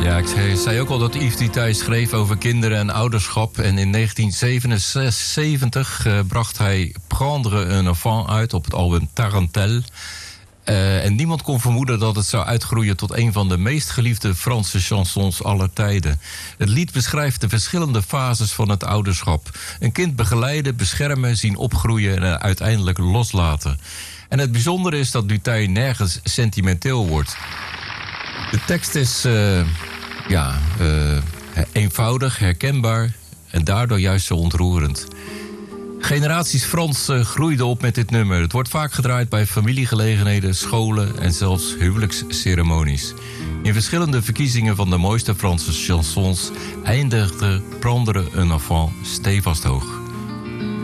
Ja, ik zei ook al dat Yves Duteil schreef over kinderen en ouderschap. En in 1977 bracht hij Prendre un enfant uit op het album Tarentelle. En niemand kon vermoeden dat het zou uitgroeien tot een van de meest geliefde Franse chansons aller tijden. Het lied beschrijft de verschillende fases van het ouderschap. Een kind begeleiden, beschermen, zien opgroeien en uiteindelijk loslaten. En het bijzondere is dat Duteil nergens sentimenteel wordt. De tekst is eenvoudig, herkenbaar en daardoor juist zo ontroerend. Generaties Frans groeiden op met dit nummer. Het wordt vaak gedraaid bij familiegelegenheden, scholen en zelfs huwelijksceremonies. In verschillende verkiezingen van de mooiste Franse chansons eindigde Prendre un enfant stevast hoog.